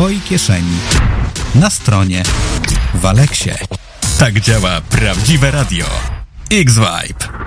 Twojej kieszeni, na stronie, w Aleksie. Tak działa prawdziwe radio. X-Vibe.